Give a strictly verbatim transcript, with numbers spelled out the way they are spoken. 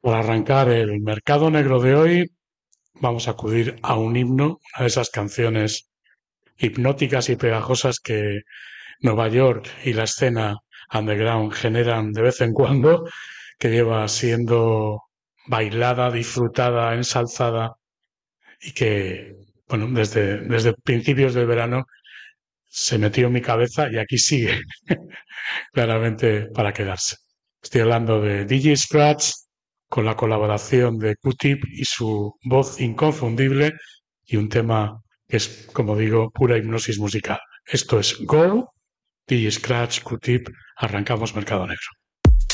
Para arrancar el mercado negro de hoy, vamos a acudir a un himno, una de esas canciones hipnóticas y pegajosas que Nueva York y la escena underground generan de vez en cuando, que lleva siendo bailada, disfrutada, ensalzada y que, bueno, desde, desde principios del verano se metió en mi cabeza y aquí sigue claramente para quedarse. Estoy hablando de D J Scratch con la colaboración de Q-Tip y su voz inconfundible y un tema que es, como digo, pura hipnosis musical. Esto es Go, D J Scratch, Q-Tip, arrancamos Mercado Negro.